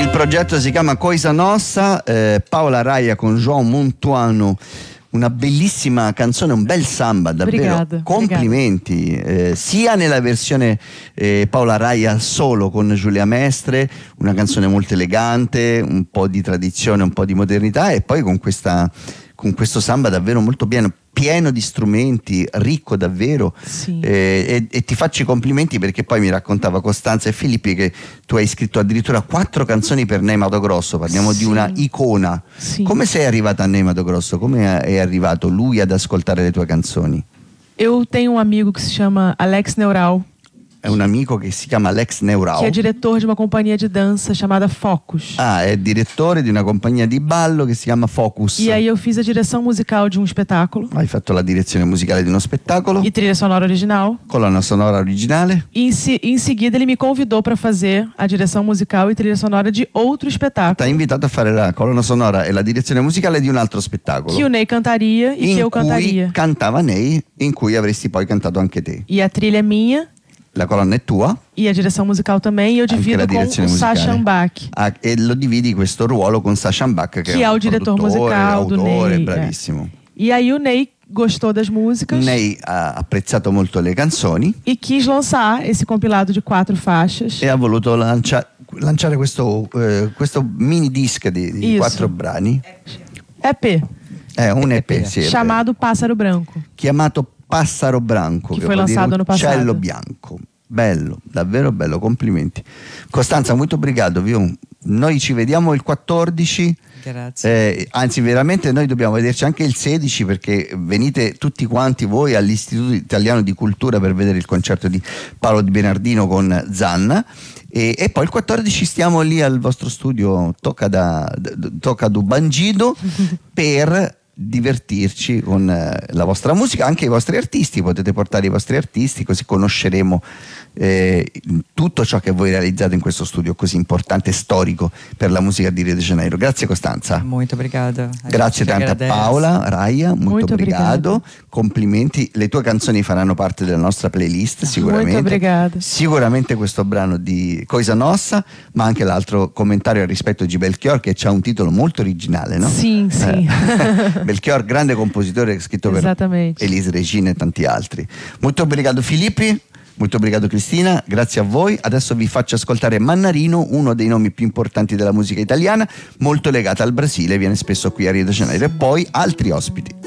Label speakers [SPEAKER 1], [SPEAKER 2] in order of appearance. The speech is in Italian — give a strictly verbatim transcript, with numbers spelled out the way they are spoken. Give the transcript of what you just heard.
[SPEAKER 1] Il progetto si chiama Coisa Nossa, eh, Paola Araya con João Montuano. Una bellissima canzone, un bel samba, davvero.
[SPEAKER 2] Obrigada,
[SPEAKER 1] complimenti, eh, sia nella versione eh, Paola Araya solo con Giulia Mestre, una canzone molto elegante, un po' di tradizione, un po' di modernità, e poi con questa con questo samba davvero molto pieno, pieno di strumenti, ricco davvero.
[SPEAKER 2] Sì.
[SPEAKER 1] eh, e, e ti faccio i complimenti perché poi mi raccontava Costanza e Filippi che tu hai scritto addirittura quattro canzoni per Ney Matogrosso, parliamo
[SPEAKER 2] Sì.
[SPEAKER 1] di una icona.
[SPEAKER 2] Sì.
[SPEAKER 1] Come sei arrivata a Ney Matogrosso? Come è arrivato lui ad ascoltare le tue canzoni?
[SPEAKER 2] Eu tenho um amigo que se chama Alex Neural,
[SPEAKER 1] È un amico che si chiama Alex Neural.
[SPEAKER 2] que é diretor de uma companhia de dança chamada Focus.
[SPEAKER 1] Ah, è direttore di una compagnia di ballo che si chiama Focus.
[SPEAKER 2] E aí eu fiz a direção musical de um espetáculo
[SPEAKER 1] Hai fatto la direzione musicale di uno spettacolo,
[SPEAKER 2] e trilha sonora original.
[SPEAKER 1] colonna sonora originale.
[SPEAKER 2] E em, se- em seguida ele me convidou para fazer a direção musical e trilha sonora de outro
[SPEAKER 1] Ti ha
[SPEAKER 2] espetáculo
[SPEAKER 1] invitato a fare la colonna sonora e la direzione musicale di un altro spettacolo
[SPEAKER 2] que o Ney cantaria e que
[SPEAKER 1] in
[SPEAKER 2] eu
[SPEAKER 1] cui
[SPEAKER 2] cantaria.
[SPEAKER 1] cantava Ney, in cui avresti poi cantato anche te.
[SPEAKER 2] E a trilha é minha
[SPEAKER 1] La colonna è tua,
[SPEAKER 2] e a direção musical também. E eu
[SPEAKER 1] anche
[SPEAKER 2] divido
[SPEAKER 1] la
[SPEAKER 2] com o
[SPEAKER 1] direzione musicale.
[SPEAKER 2] Sacha Ambach.
[SPEAKER 1] Ah, e lo dividi questo ruolo con Sacha Ambach, che,
[SPEAKER 2] Che
[SPEAKER 1] è
[SPEAKER 2] è
[SPEAKER 1] un
[SPEAKER 2] il direttore
[SPEAKER 1] produttore,
[SPEAKER 2] musicale do
[SPEAKER 1] autore,
[SPEAKER 2] Ney,
[SPEAKER 1] bravissimo.
[SPEAKER 2] E aí o Ney gostou das músicas
[SPEAKER 1] Ney ha apprezzato molto le canzoni
[SPEAKER 2] e quis lançar esse compilado de quatro faixas.
[SPEAKER 1] e ha voluto lancia- lanciare questo, eh, questo mini disc di, di
[SPEAKER 2] Isso.
[SPEAKER 1] quattro brani.
[SPEAKER 2] E P,
[SPEAKER 1] È un E P, sì, è
[SPEAKER 2] chamado Pássaro Branco.
[SPEAKER 1] vero. Chiamato Passaro Branco,
[SPEAKER 2] Che
[SPEAKER 1] che
[SPEAKER 2] fu
[SPEAKER 1] vuol dire
[SPEAKER 2] lanzato l'anno passato.
[SPEAKER 1] uccello bianco. Bello, davvero bello, complimenti. Costanza, molto obrigado, viu? Noi ci vediamo il quattordici.
[SPEAKER 3] Grazie.
[SPEAKER 1] Eh, anzi, veramente noi dobbiamo vederci anche il sedici, perché venite tutti quanti voi all'Istituto Italiano di Cultura per vedere il concerto di Paolo Di Bernardino con Zanna. E, e poi il quattordici stiamo lì al vostro studio Tocca da, d- Tocca do Bangido per divertirci con eh, la vostra musica, anche i vostri artisti. Potete portare i vostri artisti, così conosceremo eh, tutto ciò che voi realizzate in questo studio così importante e storico per la musica di Rio de Janeiro. Grazie Costanza.
[SPEAKER 3] Muito obrigada. A
[SPEAKER 1] Grazie
[SPEAKER 3] gente
[SPEAKER 1] tante a
[SPEAKER 3] agradece.
[SPEAKER 1] Paola Araya, molto
[SPEAKER 2] Molto
[SPEAKER 1] obrigado.
[SPEAKER 2] obrigada.
[SPEAKER 1] Complimenti, le tue canzoni faranno parte della nostra playlist sicuramente.
[SPEAKER 2] Molto obrigada.
[SPEAKER 1] Sicuramente questo brano di Coisa Nossa, ma anche l'altro Commentario al rispetto di Belchior, che ha un titolo molto originale, no?
[SPEAKER 2] Sim, sim.
[SPEAKER 1] Eh, Belchior, grande compositore, scritto per
[SPEAKER 2] Esattamente.
[SPEAKER 1] Elise Regina e tanti altri. Molto obrigado Filippi, molto obrigado Cristina, grazie a voi. Adesso vi faccio ascoltare Mannarino, uno dei nomi più importanti della musica italiana, molto legata al Brasile, viene spesso qui a Rio de Janeiro, e poi altri ospiti.